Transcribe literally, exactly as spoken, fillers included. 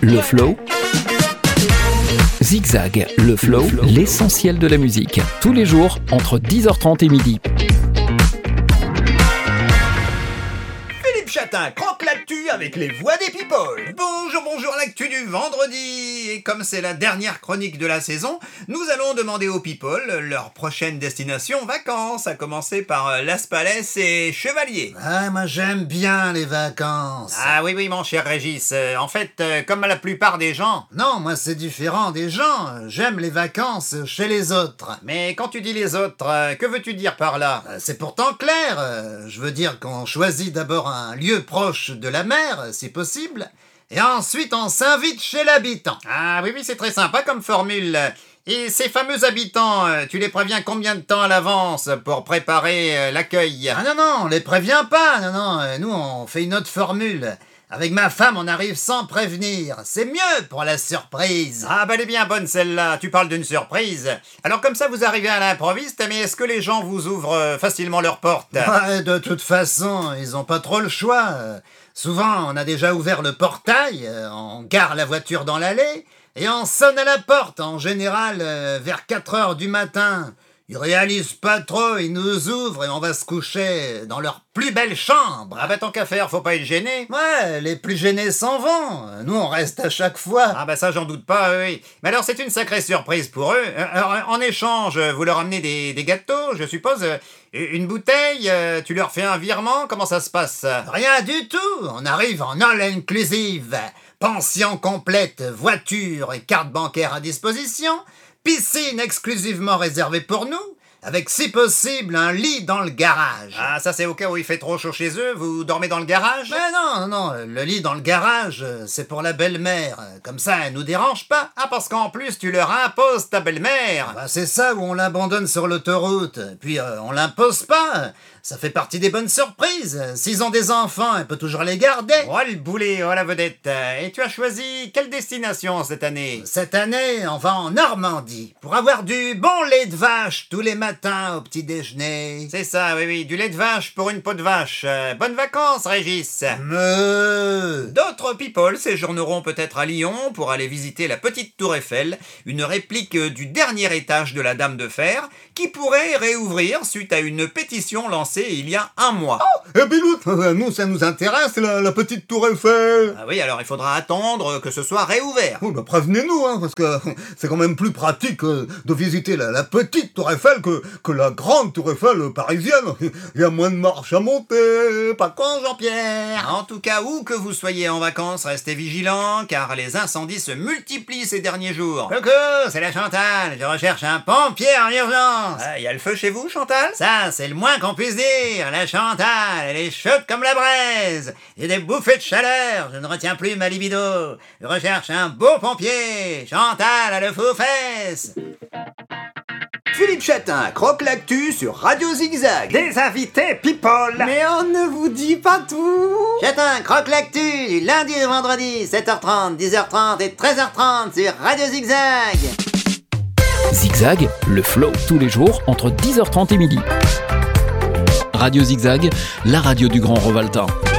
le flow. Zigzag, le flow, l'essentiel de la musique. Tous les jours, entre dix heures trente et midi. Philippe Chatin croque l'actu avec les voix des people. Bonjour, bonjour, l'actu du vendredi. Et comme c'est la dernière chronique de la saison, nous allons demander aux people leur prochaine destination vacances, à commencer par Las Palais et Chevalier. Ah, moi j'aime bien les vacances. Ah oui, oui, mon cher Régis. Euh, en fait, euh, comme la plupart des gens. Non, moi c'est différent des gens. J'aime les vacances chez les autres. Mais quand tu dis les autres, euh, que veux-tu dire par là ? Euh, C'est pourtant clair. Euh, Je veux dire qu'on choisit d'abord un lieu proche de la mer, si possible, et ensuite on s'invite chez l'habitant. Ah oui, oui, c'est très sympa comme formule. Et ces fameux habitants, euh, tu les préviens combien de temps à l'avance pour préparer euh, l'accueil ? Ah non, non, on les prévient pas. Non, non, euh, nous on fait une autre formule. Avec ma femme, on arrive sans prévenir. C'est mieux pour la surprise. Ah bah elle est bien bonne celle-là, tu parles d'une surprise. Alors comme ça vous arrivez à l'improviste, mais est-ce que les gens vous ouvrent euh, facilement leurs portes ? Ouais, de toute façon, ils ont pas trop le choix. Euh, Souvent, on a déjà ouvert le portail, euh, on gare la voiture dans l'allée, et on sonne à la porte, en général, euh, vers quatre heures du matin. Ils réalisent pas trop, ils nous ouvrent et on va se coucher dans leur plus belle chambre. Ah bah tant qu'à faire, faut pas être gêné. Ouais, les plus gênés s'en vont. Nous, on reste à chaque fois. Ah bah ça j'en doute pas, oui. Mais alors c'est une sacrée surprise pour eux. Euh, Alors en échange, vous leur amenez des, des gâteaux, je suppose, euh, une bouteille, euh, tu leur fais un virement, comment ça se passe ? Rien du tout. On arrive en all inclusive. Pension complète, voiture et carte bancaire à disposition. Piscine exclusivement réservée pour nous, avec si possible un lit dans le garage. Ah ça c'est au cas où il fait trop chaud chez eux, vous dormez dans le garage ? Mais non, non, le lit dans le garage, c'est pour la belle-mère. Comme ça, elle nous dérange pas. Ah parce qu'en plus tu leur imposes ta belle-mère. Bah, c'est ça où on l'abandonne sur l'autoroute. Puis euh, on l'impose pas. Ça fait partie des bonnes surprises. S'ils ont des enfants, elle peut toujours les garder. Oh le boulet, oh la vedette. Et tu as choisi quelle destination cette année ? Cette année, on va en Normandie pour avoir du bon lait de vache tous les matins au petit déjeuner. C'est ça, oui, oui, du lait de vache pour une peau de vache. Euh, bonnes vacances, Régis. Me... D'autres people séjourneront peut-être à Lyon pour aller visiter la petite tour Eiffel, une réplique du dernier étage de la Dame de Fer, qui pourrait réouvrir suite à une pétition lancée il y a un mois. Oh, et Bilout, nous, ça nous intéresse, la, la petite tour Eiffel. Ah oui, alors il faudra attendre que ce soit réouvert. Oh, bah, prévenez-nous, hein, parce que c'est quand même plus pratique euh, de visiter la, la petite tour Eiffel que, que la grande tour Eiffel parisienne. Il y a moins de marche à monter, pas con, Jean-Pierre. En tout cas, où que vous soyez en vacances, restez vigilants, car les incendies se multiplient ces derniers jours. Coucou, c'est la Chantal, je recherche un pompier en urgence. Ah, il y a le feu chez vous, Chantal ? Ça, c'est le moins qu'on puisse dire. La Chantal, elle est chaude comme la braise. J'ai des bouffées de chaleur, je ne retiens plus ma libido. Je recherche un beau pompier. Chantal a le faux fesses. Philippe Chatin croque l'actu sur Radio Zigzag. Des invités people. Mais on ne vous dit pas tout. Chatin, croque l'actu du lundi au vendredi, sept heures trente, dix heures trente et treize heures trente sur Radio Zigzag. Zigzag, le flow, tous les jours, entre dix heures trente et midi. Radio Zigzag, la radio du Grand Rovaltin.